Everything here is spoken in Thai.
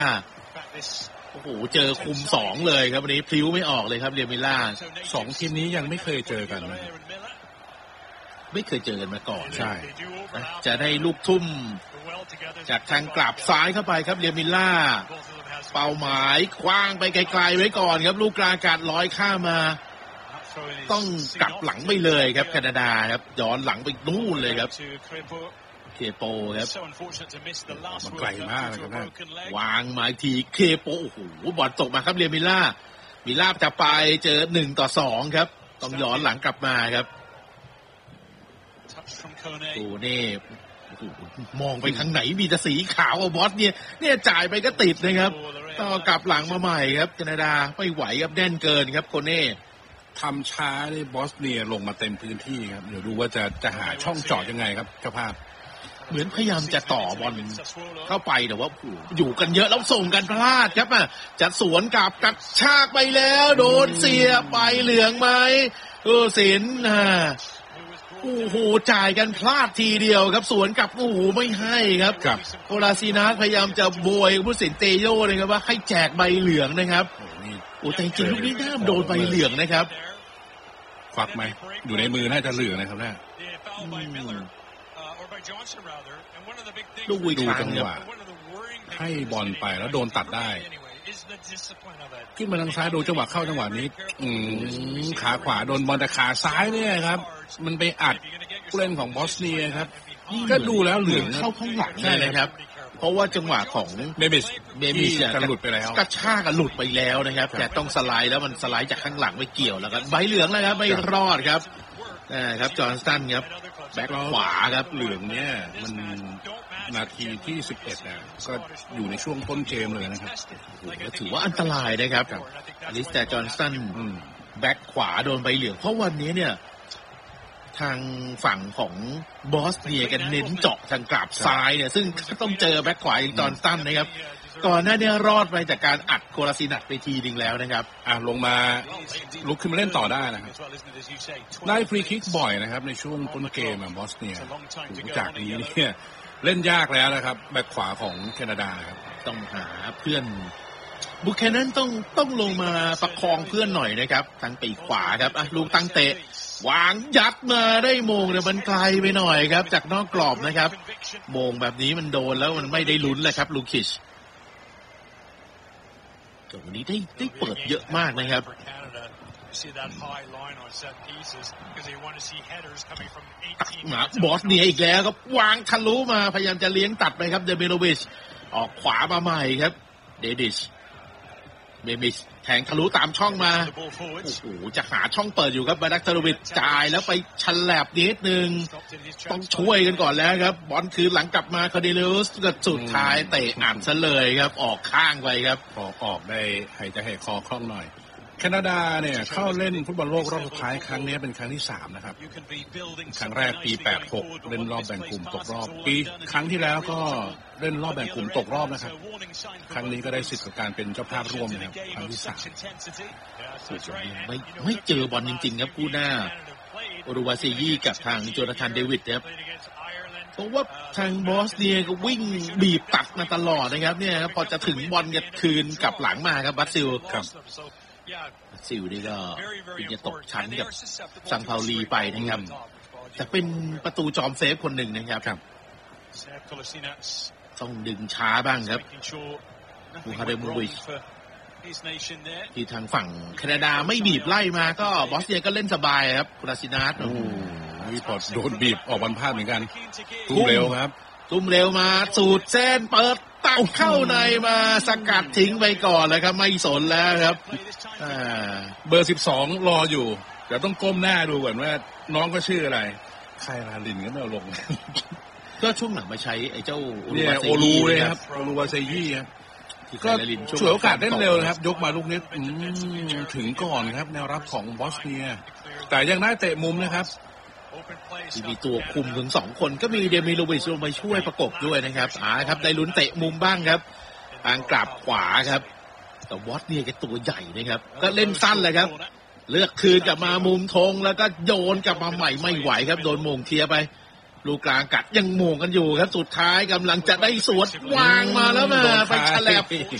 โอ้โหเจอคุม2เลยครับวันนี้พลิ้วไม่ออกเลยครับเรียมิล่า 2ทีมนี้ยังไม่เคยเจอกันนะไม่เคยเจอกันมาก่อนใช่จะได้ลูกทุ่มจากทางกลับซ้ายเข้าไปครับเรียมิล่าเป้าหมายคว้างไปไกลๆไว้ก่อนครับลูกกลางอากาศลอยข้ามมาต้องกลับหลังไปเลยครับแคนาดาครับย้อนหลังไปนู่นเลยครับเคโปครับมันไกลมากเลยครับวางหมายทีเคโปโอ้โหบอลตกมาครับเรียมิล่าจะไปเจอ1-2ครับต้องย้อนหลังกลับมาครับโอ้เน่มองไปทางไหนมีแต่สีขาวบอสเนี่ยจ่ายไปก็ติดนะครับต้องกลับหลังมาใหม่ครับแคนาดาไม่ไหวครับแน่นเกินครับโคเน่ทำช้าในบอสเนียลงมาเต็มพื้นที่ครับเดี๋ยวดูว่าจะหาช่องจอดยังไงครับเจ้าภาพเหมือนพยายามจะต่อบอลเข้าไปแต่ว่าอยู่กันเยอะแล้วส่งกันพลาดครับจะสวนกลับกระชากไปแล้วโดนเสียไปเหลืองไหมศิลป์โอ้โหจ่ายกันพลาดทีเดียวครับสวนกลับโอ้โหไม่ให้ครับโคลาซีนาพยายามจะโบยผู้สินเตโยเลยครับว่าให้แจกใบเหลืองนะครับโอ้แต่จริงลูกนี้น่าโดนใบเหลืองนะครับควักไหมอยู่ในมือน่าจะเหลืองนะครับเนี่ยลูกวิดูจังหวะให้บอลไปแล้วโดนตัดได้ขึ้นมาทางซ้ายดูจังหวะเข้าจังหวะนี้ขาขวาโดนบอลแต่ขาซ้ายเนี่ยครับมันไปอัดผู้เล่นของบอสเนียครับก็ดูแล้วเหลืองเข้าข้างหลังใช่เลยครับเพราะว่าจังหวะของเบมิสหลุดไปแล้วกระชากหลุดไปแล้วนะครับแต่ต้องสไลด์แล้วมันสไลด์จากข้างหลังไม่เกี่ยวแล้วครับใบเหลืองแล้วครับไม่รอดครับครับจอห์นสันครับแบ็คขวาครับเหลืองเนี่ยมันนาทีที่11นะก็อยู่ในช่วงต้นเกมเลยนะครับถือว่าอันตรายนะครับอลิสแต่จอห์นสันแบ็คขวาโดนใบเหลืองเพราะวันนี้เนี่ยทางฝั่งของบอสเนียกันเน้นเจาะทางกลับซ้ายเนี่ยซึ่งต้องเจอแบ็คขวาอีกจอห์นสันนะครับก่อนหน้านี้รอดไปจากการอัดโคลาซินัทไปทีนึงแล้วนะครับลงมาลุกขึ้นมาเล่นต่อได้นะครับได้ฟรีคิกบ่อยนะครับในช่วงต้นเกมบอสเนียจากนี้เนี่ยเล่นยากแล้วนะครับแบ็คขวาของแคนาดาครับต้องหาเพื่อนบุคแคนนั้นต้องลงมาประคองเพื่อนหน่อยนะครับทางปีกขวาครับลูกตั้งเตะวางยัดมาได้โมงแต่มันไกลไปหน่อยครับจากนอกกรอบนะครับโมงแบบนี้มันโดนแล้วมันไม่ได้ลุ้นเลยครับลูคิชวันนี้ได้เปิดเยอะมากนะครับบอสเนียอีกแล้วครับวางทะลุมาพยายามจะเลี้ยงตัดไปครับเดเมโลวิชออกขวามาใหม่ครับเดดิชเมมิชแทงทะลุตามช่องมาโอ้โหจะหาช่องเปิดอยู่ครับบาดักเทโรวิชจ่ายแล้วไปชันแลบนิดนึงต้องช่วยกันก่อนแล้วครับบอลคืนหลังกลับมาคาร์ดิเลสก็สุดท้ายเตะอัดซะเลยครับออกข้างไปครับออกได้หายใจหายคอคล่องหน่อยแคนาดาเนี่ยเข้าเล่นฟุตบอลโลกรอบสุดท้ายครั้งนี้เป็นครั้งที่3นะครับครั้งแรกปี86เล่นรอบแบ่งกลุ่มตกรอบปีครั้งที่แล้วก็เล่นรอบแบ่งกลุ่มตกรอบนะครับครั้งนี้ก็ได้สิทธิ์กับการเป็นเจ้าภาพร่วมนะครับครั้งที่ 3ไม่เจอบอลจริงๆครับคู่หน้าโอรูวาเซยี่กับทางโจนาธานเดวิดครับเพราะว่าทางบอสเนียก็วิ่งบีบตัดมาตลอดนะครับเนี่ยพอจะถึงบอลก็คืนกลับหลังมาครับบัสซิลครับซิลนี่ก็จะตกชั้นกับซังเปาลีไปนะครับแต่เป็นประตูจอมเซฟคนหนึ่งนะครับต้องดึงช้าบ้างครับมูฮาเดมูวิชที่ทางฝั่งแคนาดาไม่บีบไล่มาก็บอสเนียก็เล่นสบายครับคราซินาสพอโดนบีบออกบอลพลาดเหมือนกันทุ่มเร็วครับทุ่มเร็วมาสูดเส้นเปิดตักเข้าในมาสกัดทิ้งไปก่อนเลยครับไม่สนแล้วครับเบอร์12รออยู่เดี๋ยวต้องก้มหน้าดูก่อนว่าน้องก็ชื่ออะไรใครลาลินก็ไม่เอาลงก็ช่วงหลังมาใช้ไอ้เจ้าโอรูเลยครับโอรูวาเซยี่ครับก็ฉวยโอกาสเล่นเร็วนะครับยกมาลูกนี้ถึงก่อนครับแนวรับของบอสเนียแต่ยังได้เตะมุมนะครับมีตัวคุมถึง2คนก็มีเดมิโลวิชลงไปช่วยประกบด้วยนะครับครับได้ลุ้นเตะมุมบ้างครับทางกลับขวาครับแต่บอสเนียแกตัวใหญ่นะครับก็เล่นสั้นเลยครับเลือกคืนกลับมามุมธงแล้วก็โยนกลับมาใหม่ไม่ไหวครับโดนโมงเคลียร์ไปลูกกลางกัดยังโมงกันอยู่ครับสุดท้ายกำลังจะได้สวนวางมาแล้วมาไปฉลับ